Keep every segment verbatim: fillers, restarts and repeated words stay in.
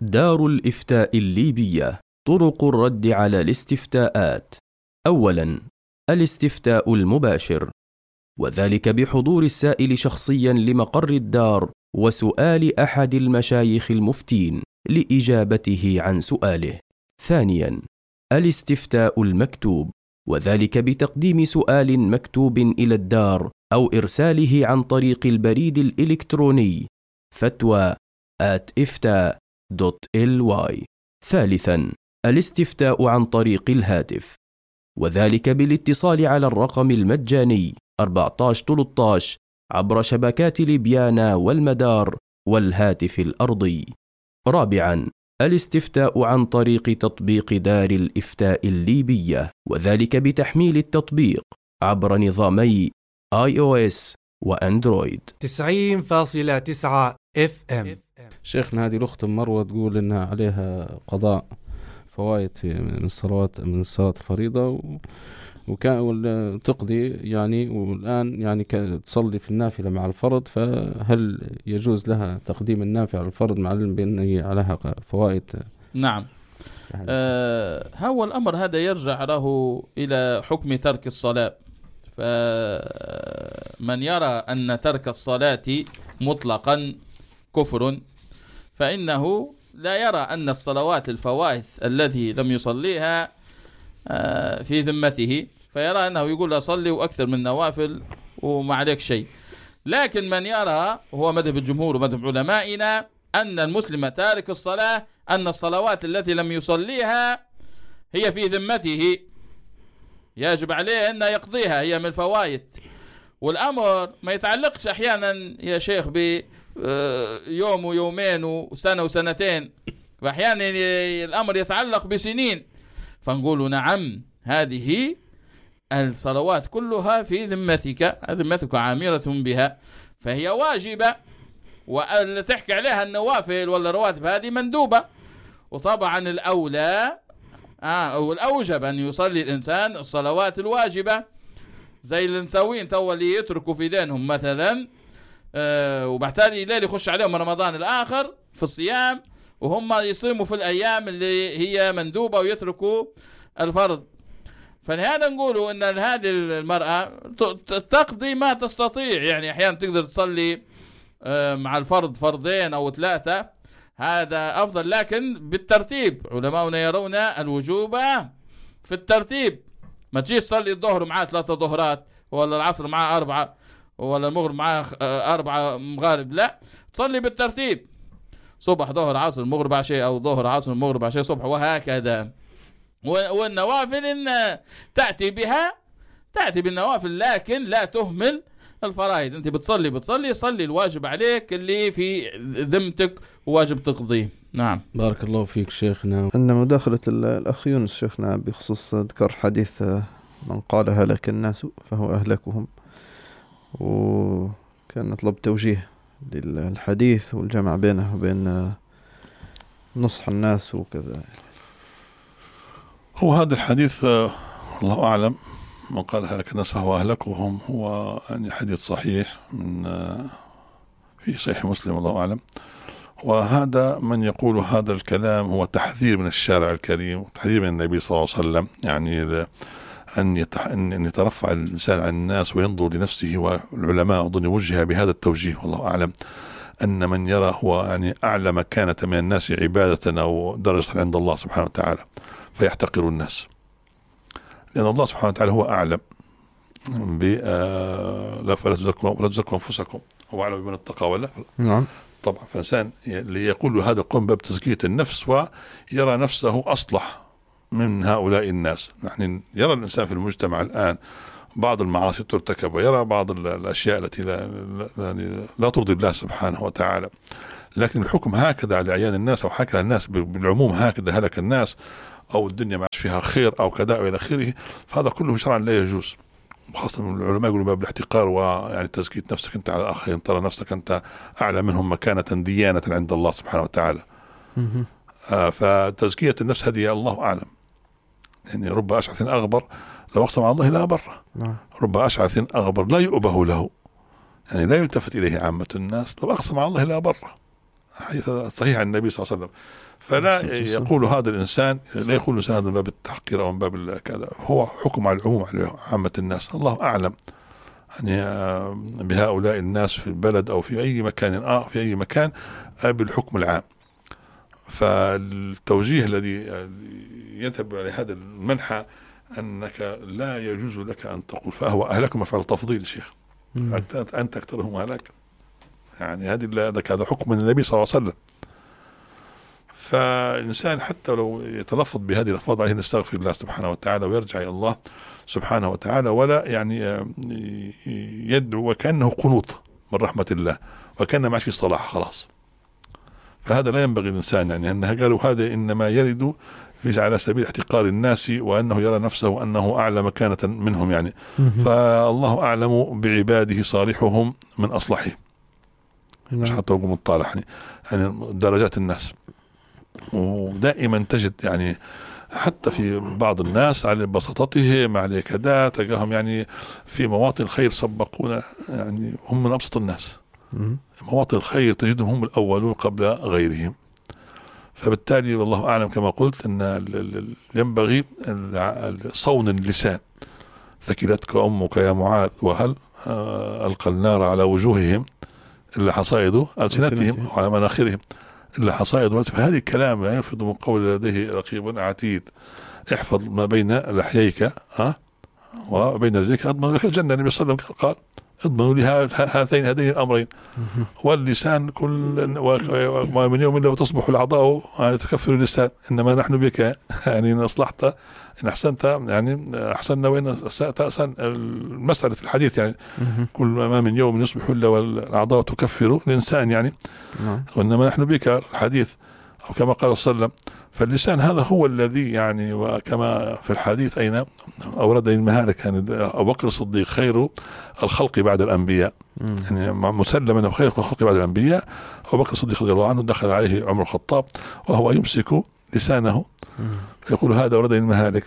دار الإفتاء الليبية. طرق الرد على الاستفتاءات. أولاً، الاستفتاء المباشر، وذلك بحضور السائل شخصياً لمقر الدار وسؤال أحد المشايخ المفتين لإجابته عن سؤاله. ثانياً، الاستفتاء المكتوب، وذلك بتقديم سؤال مكتوب إلى الدار أو إرساله عن طريق البريد الإلكتروني فتوى آت إفتاء دوت إل واي. ثالثاً، الاستفتاء عن طريق الهاتف، وذلك بالاتصال على الرقم المجاني أربعة عشر ثلاثة عشر عبر شبكات ليبيانا والمدار والهاتف الأرضي. رابعاً، الاستفتاء عن طريق تطبيق دار الإفتاء الليبية، وذلك بتحميل التطبيق عبر نظامي آي أو إس وأندرويد. تسعين فاصلة تسعة إف إم. شيخنا، هذه الأخت مروة تقول إنها عليها قضاء فوائد من الصلوات من الصلاة الفريضة، وكان تقضي يعني، والآن يعني تصلي في النافلة مع الفرض، فهل يجوز لها تقديم النافلة على الفرض مع العلم بأن عليها فوائد؟ نعم. آه هو الأمر هذا يرجع له إلى حكم ترك الصلاة. فمن يرى أن ترك الصلاة مطلقا كفر، فإنه لا يرى أن الصلوات الفوائد الذي لم يصليها في ذمته، فيرى أنه يقول أصلي وأكثر من نوافل وما عليك شيء. لكن من يرى، هو مذهب الجمهور ومذهب علمائنا، أن المسلم تارك الصلاة، أن الصلوات التي لم يصليها هي في ذمته، يجب عليه أن يقضيها، هي من الفوائد. والأمر ما يتعلقش أحيانا يا شيخ بيوم ويومين وسنة وسنتين، وأحيانا الأمر يتعلق بسنين، فنقول نعم، هذه الصلوات كلها في ذمتك، ذمتك عامرة بها، فهي واجبة، واللي تحكي عليها النوافل ولا رواتب هذه مندوبة. وطبعا الأولى آه والأوجب أن يصلي الإنسان الصلوات الواجبة، زي اللي نسوين تو اللي يتركوا في دينهم مثلا، آه وبحتاج ليل يخش عليهم رمضان الآخر في الصيام، وهم يصيموا في الأيام اللي هي مندوبة ويتركوا الفرض. فلهذا نقولوا أن هذه المرأة تقضي ما تستطيع، يعني أحيانا تقدر تصلي مع الفرض فرضين أو ثلاثة، هذا أفضل، لكن بالترتيب. علماؤنا يرون الوجوب في الترتيب، ما تجيش تصلي الظهر معاه ثلاثة ظهرات، ولا العصر معاه أربعة، ولا المغرب معاه أربعة مغارب، لا، تصلي بالترتيب، صبح ظهر عصر مغرب عشاء، أو ظهر عصر مغرب عشاء صبح، وهكذا. والنوافل إن تأتي بها تأتي بالنوافل، لكن لا تهمل الفرائض. أنت بتصلي بتصلي صلي الواجب عليك اللي في ذمتك وواجب تقضيه. نعم. بارك الله فيك شيخنا. أن مداخلة الأخ يونس شيخنا بخصوص ذكر حديث من قال هلك الناس فهو أهلكهم، وكان نطلب توجيه للحديث والجمع بينه وبين نصح الناس وكذا. هو هذا الحديث الله أعلم، من قال هلك الناس فهو أهلكهم، هو يعني حديث صحيح من في صحيح مسلم الله أعلم. وهذا من يقول هذا الكلام هو تحذير من الشارع الكريم وتحذير من النبي صلى الله عليه وسلم، يعني أن يتح... أن يترفع الإنسان عن الناس وينظر لنفسه. والعلماء أظن وجه بهذا التوجيه والله أعلم، أن من يرى هو يعني أعلى مكانة من الناس عبادة أو درجة عند الله سبحانه وتعالى فيحتقر الناس، لأن الله سبحانه وتعالى هو أعلم ب لا فلا تزكوا ولا تزكوا أنفسكم، هو أعلم بمن اتقى ولا. نعم طبعا. فالإنسان اللي يقول هذا قم باب تزكية النفس ويرى نفسه أصلح من هؤلاء الناس. نحن يرى الإنسان في المجتمع الآن بعض المعاصي ترتكب، ويرى بعض الأشياء التي لا, لا, لا ترضي الله سبحانه وتعالى، لكن الحكم هكذا على عيان الناس، أو هكذا الناس بالعموم، هكذا هلك الناس، أو الدنيا ما فيها خير أو كذا وإلى آخره، فهذا كله شرعا لا يجوز. خاصة العلماء يقولون باب الاحتقار، ويعني تزكية نفسك أنت على الآخرين، ترى نفسك أنت أعلى منهم مكانة ديانة عند الله سبحانه وتعالى. آه فتزكية النفس هذه الله أعلم. يعني رب أشعث أغبر لو أقسم على الله لا بر، رب أشعث أغبر لا يؤبه له، يعني لا يلتفت إليه عامة الناس، لو أقسم على الله لا بر. حديث صحيح عن النبي صلى الله عليه وسلم. فلا يقول هذا الإنسان، لا يقول الإنسان هذا من باب التحقير أو من باب كذا، هو حكم على العموم على عامة الناس. الله أعلم يعني بهؤلاء الناس في البلد أو في أي مكان آه في أي مكان بالحكم العام. فالتوجيه الذي ينتبه على هذا المنحى أنك لا يجوز لك أن تقول فهو أهلكم مفعل تفضيل شيخ، أنت أكثرهم هلاك، يعني هذه هذا حكم من النبي صلى الله عليه وسلم. فالإنسان حتى لو يتلفظ بهذه الألفاظ عليه نستغفر الله سبحانه وتعالى ويرجع إلى الله سبحانه وتعالى، ولا يعني يدعو وكأنه قنوط من رحمة الله وكأنه ما في صلاح خلاص. فهذا لا ينبغي الإنسان، يعني أنها قالوا هذا إنما يرد في على سبيل احتقار الناس وأنه يرى نفسه أنه أعلى مكانة منهم يعني. فالله أعلم بعباده صالحهم من أصلحهم، مش حتى أقول مطالح يعني درجات الناس. ودائما تجد يعني حتى في بعض الناس على بساطتهم على كذا تلقاهم يعني في مواطن الخير سبقونا، يعني هم من أبسط الناس. مواطن الخير تجدهم هم الأولون قبل غيرهم. فبالتالي والله أعلم كما قلت أن ينبغي صون اللسان. ثكلتك أمك يا معاذ وهل ألقى النار على وجوههم إلا حصائد ألسنتهم وعلى مناخرهم إلا حصائد. فهذه الكلام لا يلفظ من قول لديه رقيب عتيد. احفظ ما بين لحييك أه؟ وبين رجليك أضمن لك الجنة. النبي صلى الله عليه وسلم قال اضمنوا لي هذين هذين الأمرين. واللسان كل ومن يوم إلا وتصبح الأعضاء تكفر اللسان، إنما نحن بك يعني إن أصلحت إن أحسنت يعني أحسننا وإن أسأت أحسن. مسألة الحديث يعني كل ما من يوم يصبح إلا والأعضاء تكفر الإنسان يعني، وإنما نحن بك الحديث أو كما قال صلى الله عليه وسلم. فاللسان هذا هو الذي يعني، وكما في الحديث أين أورد المهالك يعني أبو بكر الصديق خير الخلق بعد الأنبياء، يعني مسلما أنه خير الخلق بعد الأنبياء. أبو بكر الصديق رضي الله عنه دخل عليه عمر الخطاب وهو يمسك لسانه يقول هذا أورد المهالك.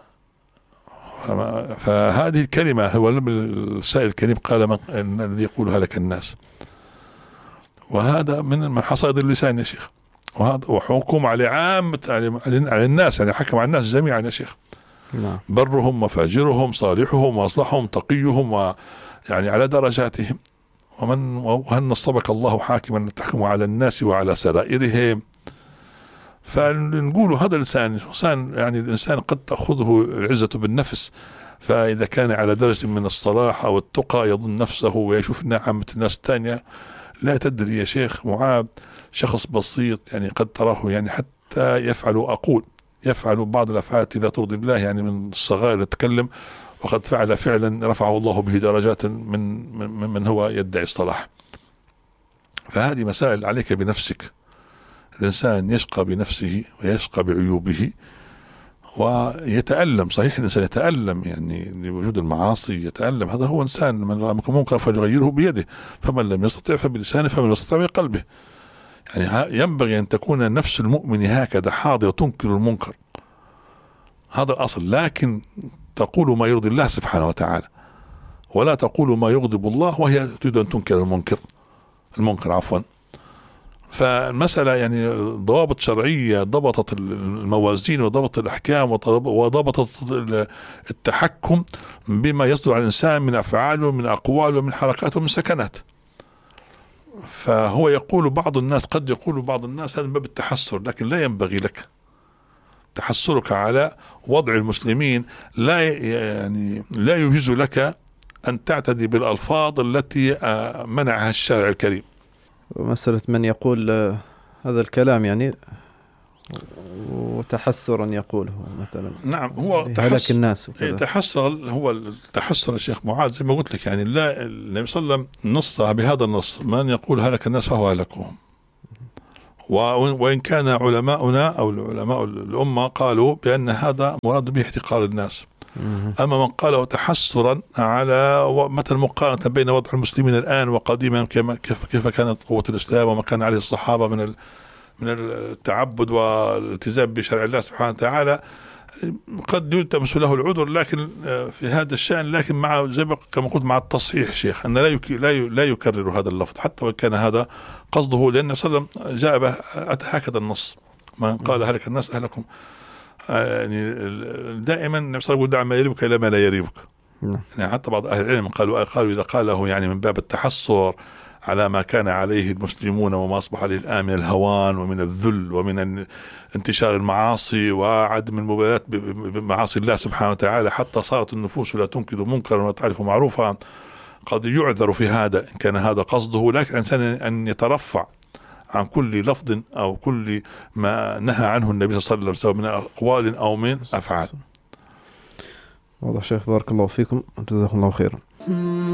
فهذه الكلمة هو السائل الكريم قال من الذي يقول هلك الناس، وهذا من حصائد اللسان يا شيخ. وهذا وحكم على عامة على الناس، يعني حكم على الناس جميعا يا شيخ. نعم. برهم وفاجرهم صالحهم واصلحهم تقيهم ويعني على درجاتهم. ومن وهل نصبك الله حاكما تحكم على الناس وعلى سرائرهم. فنقول هذا الإنسان إنسان يعني الإنسان قد تأخذه العزة بالنفس، فإذا كان على درجة من الصلاح أو التقى يظن نفسه ويشوف عامة الناس الثانية. لا تدري يا شيخ معاذ، شخص بسيط يعني قد تراه يعني حتى يفعل أقول يفعل بعض الأفعال التي لا ترضي الله، يعني من الصغائر يتكلم، وقد فعل فعلا رفعه الله به درجات من من, من هو يدعي الصلاح. فهذه مسائل عليك بنفسك. الإنسان يشقى بنفسه ويشقى بعيوبه ويتألم. صحيح الإنسان يتألم يعني لوجود المعاصي، يتألم. هذا هو إنسان من ممكن فليغيره بيده، فمن لم يستطع فبلسانه، فمن لم يستطع بقلبه. يعني ينبغي أن تكون نفس المؤمن هكذا حاضرة تنكر المنكر، هذا الأصل. لكن تقول ما يرضي الله سبحانه وتعالى، ولا تقول ما يغضب الله وهي تريد أن تنكر المنكر المنكر عفوا. فالمسألة يعني ضوابط شرعية ضبطت الموازين وضبطت الأحكام وضبطت التحكم بما يصدر على الإنسان من أفعاله من أقواله من حركاته من سكنات. فهو يقول بعض الناس قد يقول بعض الناس هذا من باب التحسر، لكن لا ينبغي لك تحسرك على وضع المسلمين. لا يعني لا يجوز لك أن تعتدي بالألفاظ التي منعها الشارع الكريم. ومسألة من يقول هذا الكلام يعني وتحسرا يقوله مثلا، نعم هو تحسر الناس تحسر. هو التحسر يا شيخ معاذ زي ما قلت لك، يعني لا النبي صلى الله عليه وسلم نص بهذا النص: من يقول هلك الناس فهو هلكهم. وإن كان علماؤنا أو العلماء الأمة قالوا بأن هذا مراد به احتقار الناس. أما من قاله تحسرا على مثل مقارنة بين وضع المسلمين الآن وقديما كيف كيف كانت قوة الإسلام وما كان عليه الصحابة من من التعبد والالتزام بشرع الله سبحانه وتعالى قد يلتمس له العذر، لكن في هذا الشأن، لكن مع زي ما كما قلت مع التصحيح شيخ أن لا يك لا لا يكرر هذا اللفظ حتى وإن كان هذا قصده، لأن صلى الله عليه وسلم جاء به أتى هكذا النص: من قال هلك الناس أهلكم. يعني دائما النبي صلى الله عليه وسلم يقول: دع ما يريبك إلى ما لا يريبك. يعني حتى بعض أهل العلم قالوا قالوا إذا قاله يعني من باب التحسر على ما كان عليه المسلمون وما أصبح عليه الآن من الهوان ومن الذل ومن انتشار المعاصي وعدم المبالاة بمعاصي الله سبحانه وتعالى، حتى صارت النفوس لا تنكر منكرا وتعرف معروفا، قد يعذر في هذا إن كان هذا قصده. لكن الإنسان أن يترفع عن كل لفظ أو كل ما نهى عنه النبي صلى الله عليه وسلم سواء من أقوال أو من أفعال. واضح شيخ، بارك الله فيكم وجزاكم الله خيرا.